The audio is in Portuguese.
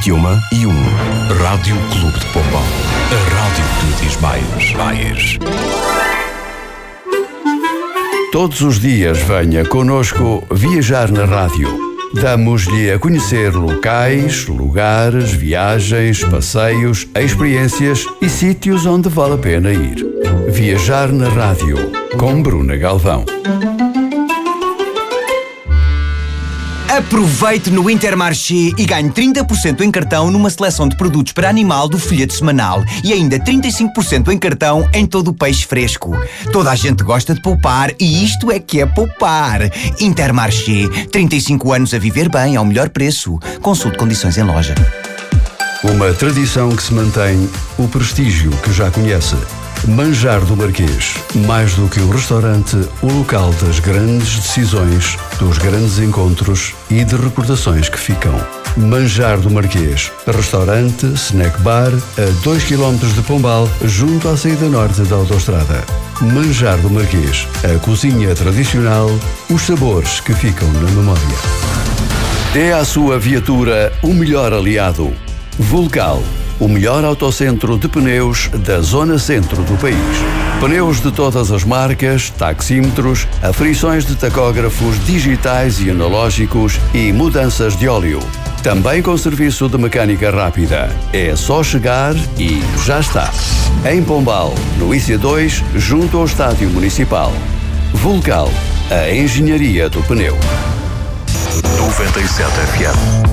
21h01. Rádio Clube de Pombal. A rádio que lhe diz mais. Todos os dias venha connosco viajar na rádio. Damos-lhe a conhecer locais, lugares, viagens, passeios, experiências e sítios onde vale a pena ir. Viajar na rádio, com Bruna Galvão. Aproveite no Intermarché e ganhe 30% em cartão numa seleção de produtos para animal do folheto semanal e ainda 35% em cartão em todo o peixe fresco. Toda a gente gosta de poupar e isto é que é poupar. Intermarché, 35 anos a viver bem ao melhor preço. Consulte condições em loja. Uma tradição que se mantém, o prestígio que já conhece. Manjar do Marquês. Mais do que um restaurante, o local das grandes decisões, dos grandes encontros e de recordações que ficam. Manjar do Marquês. Restaurante, snack bar, a 2 km de Pombal, junto à saída norte da autoestrada. Manjar do Marquês. A cozinha tradicional, os sabores que ficam na memória. Dê à sua viatura o melhor aliado. Volcal. O melhor autocentro de pneus da zona centro do país. Pneus de todas as marcas, taxímetros, aferições de tacógrafos digitais e analógicos e mudanças de óleo. Também com serviço de mecânica rápida. É só chegar e já está. Em Pombal, no IC2, junto ao Estádio Municipal. Volcal, a engenharia do pneu. 97 FM.